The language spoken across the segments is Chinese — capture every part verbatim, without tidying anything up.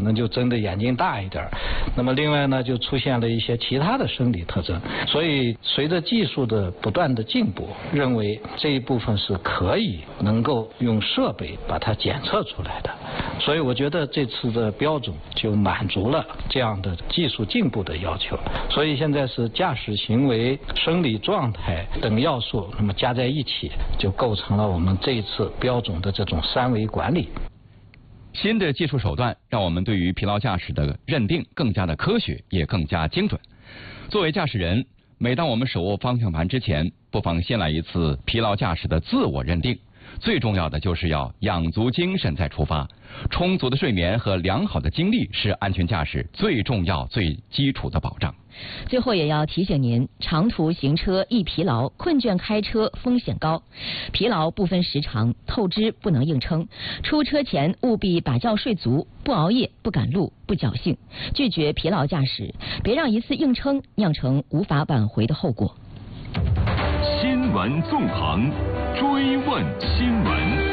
能就睁得眼睛大一点，那么另外呢就出现了一些其他的生理特征。所以随着技术的不断的进步，认为这一部分是可以能够用设备把它检测出来的。所以我觉得这次的标准就满足了这样的技术进步的要求。所以现在是驾驶行为、生理状态等要素，那么加在一起就构成了我们这一次标准的这种三维管理。 新的技术手段让我们对于疲劳驾驶的认定更加的科学，也更加精准。作为驾驶人，每当我们手握方向盘之前，不妨先来一次疲劳驾驶的自我认定。最重要的就是要养足精神再出发。充足的睡眠和良好的精力是安全驾驶最重要、最基础的保障。 最后也要提醒您，长途行车易疲劳，困倦开车风险高。疲劳不分时长，透支不能硬撑。出车前务必把觉睡足，不熬夜，不赶路，不侥幸，拒绝疲劳驾驶，别让一次硬撑酿成无法挽回的后果。 新闻纵横，追问新闻。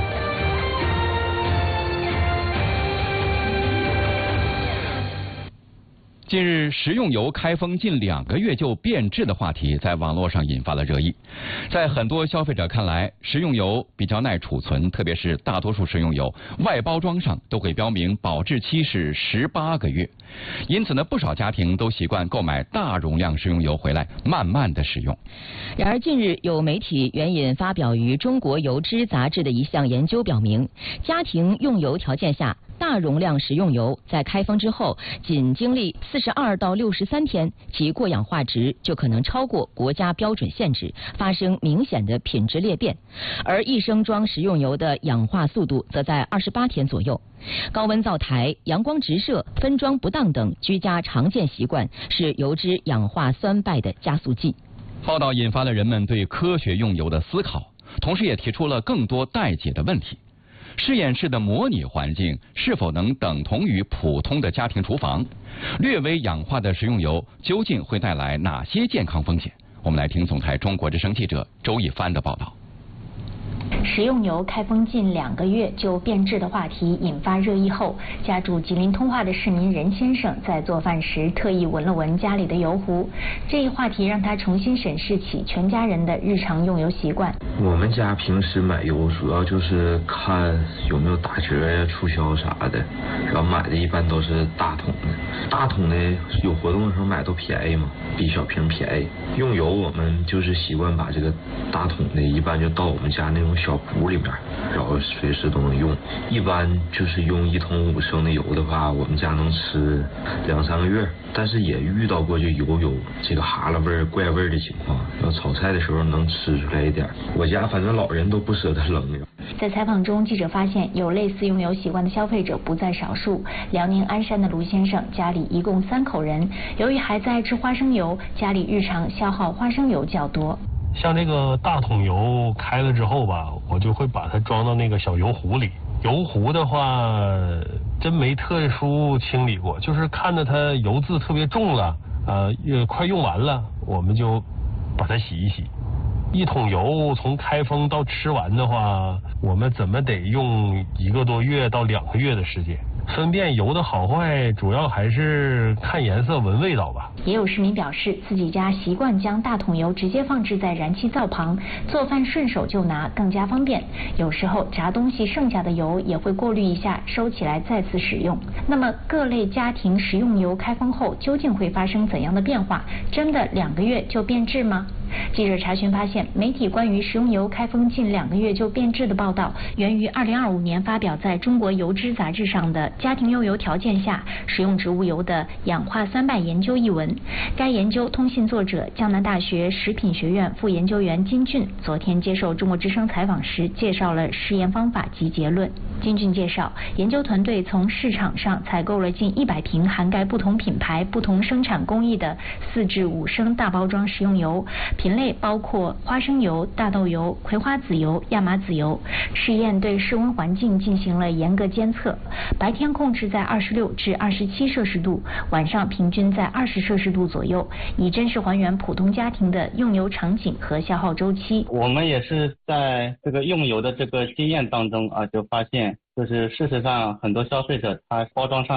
近日，食用油开封近两个月就变质的话题在网络上引发了热议。在很多消费者看来，食用油比较耐储存，特别是大多数食用油外包装上都会标明保质期是十八个月。因此呢，不少家庭都习惯购买大容量食用油回来慢慢的使用。 然而近日有媒体援引发表于《中国油脂》杂志的一项研究表明，家庭用油条件下，大容量食用油在开封之后，仅经历四十二到六十三天，其过氧化值就可能超过国家标准限制，发生明显的品质裂变。而一升装食用油的氧化速度则在二十八天左右。高温灶台、阳光直射、分装不当等居家常见习惯是油脂氧化酸败的加速剂。 报道引发了人们对科学用油的思考，同时也提出了更多待解的问题。实验室的模拟环境是否能等同于普通的家庭厨房？略微氧化的食用油究竟会带来哪些健康风险？我们来听总台中国之声记者周一帆的报道。 食用油开封近两个月就变质的话题引发热议后，家住吉林通化的市民任先生在做饭时特意闻了闻家里的油壶，这一话题让他重新审视起全家人的日常用油习惯。 我们家平时买油主要就是看有没有打折呀、促销啥的，然后买的一般都是大桶的。大桶的有活动的时候买都便宜嘛，比小瓶便宜。用油我们就是习惯把这个大桶的一般就到我们家那种小壶里面，然后随时都能用。一般就是用一桶五升的油的话，我们家能吃两三个月。但是也遇到过就油有这个哈喇味儿、怪味儿的情况，要炒菜的时候能吃出来一点。我家反正老人都不舍得扔。 在采访中，记者发现有类似用油习惯的消费者不在少数。辽宁鞍山的卢先生家里一共三口人，由于孩子爱吃花生油，家里日常消耗花生油较多。 像这个大桶油开了之后吧，我就会把它装到那个小油壶里。油壶的话，真没特殊清理过，就是看着它油渍特别重了，呃，快用完了，我们就把它洗一洗。一桶油从开封到吃完的话，我们怎么得用一个多月到两个月的时间。分辨油的好坏，主要还是看颜色、闻味道吧。 也有市民表示，自己家习惯将大桶油直接放置在燃气灶旁，做饭顺手就拿，更加方便。有时候炸东西剩下的油也会过滤一下，收起来再次使用。那么各类家庭食用油开封后究竟会发生怎样的变化？真的两个月就变质吗？记者查询发现，媒体关于食用油开封近两个月就变质的报道，源于二零二五年发表在中国油脂杂志上的家庭用油条件下食用植物油的氧化酸败研究一文。该研究通信作者江南大学食品学院副研究员金俊昨天接受中国之声采访时介绍了实验方法及结论。金俊介绍，研究团队从市场上采购了近一百瓶涵盖不同品牌、不同生产工艺的四至五升大包装食用油，品类包括花生油、大豆油、葵花籽油、亚麻籽油。试验对室温环境进行了严格监测，白天控制在二十六至二十七摄氏度，晚上平均在二十摄氏度左右，以真实还原普通家庭的用油场景和消耗周期。 我们也是在这个用油的这个经验当中啊，就发现就是事实上很多消费者他包装上